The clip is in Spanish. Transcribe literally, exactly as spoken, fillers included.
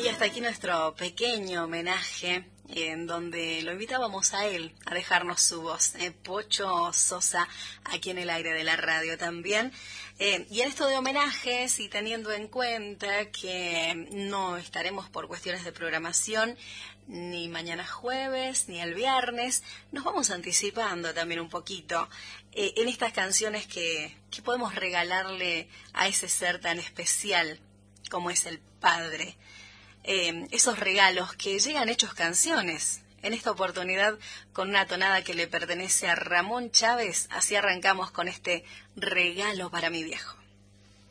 Y hasta aquí nuestro pequeño homenaje, en donde lo invitábamos a él a dejarnos su voz, eh, Pocho Sosa, aquí en el aire de la radio también. Eh, y en esto de homenajes, y teniendo en cuenta que no estaremos por cuestiones de programación ni mañana jueves ni el viernes, nos vamos anticipando también un poquito eh, en estas canciones que, que podemos regalarle a ese ser tan especial como es el Padre. Eh, esos regalos que llegan hechos canciones. En esta oportunidad con una tonada que le pertenece a Ramón Chávez, así arrancamos con este regalo para mi viejo.